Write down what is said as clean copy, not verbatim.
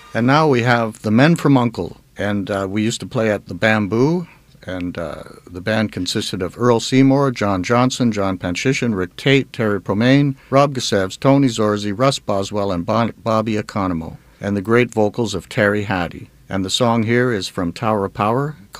And now we have the Men from Uncle, and we used to play at the Bamboo, and the band consisted of Earl Seymour, John Johnson, John Panchishan, Rick Tate, Terry Promain, Rob Gassevs, Tony Zorzi, Russ Boswell, and Bobby Economo, and the great vocals of Terry Hattie. And the song here is from Tower of Power,